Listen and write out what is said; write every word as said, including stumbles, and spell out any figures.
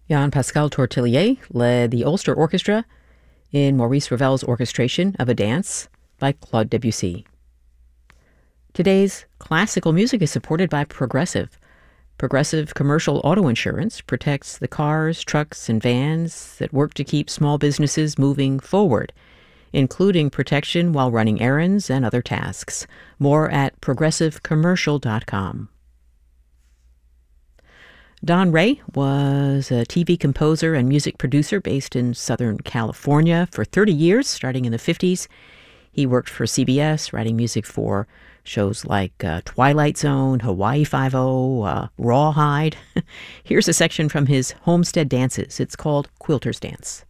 Jean-Pascal Tortelier led the Ulster Orchestra in Maurice Ravel's orchestration of a dance by Claude Debussy. Today's classical music is supported by Progressive. Progressive Commercial Auto Insurance protects the cars, trucks, and vans that work to keep small businesses moving forward, including protection while running errands and other tasks. More at progressive commercial dot com. Don Ray was a T V composer and music producer based in Southern California for thirty years, starting in the fifties. He worked for C B S, writing music for shows like uh, Twilight Zone, Hawaii Five-O, uh, Rawhide. Here's a section from his Homestead Dances. It's called Quilter's Dance.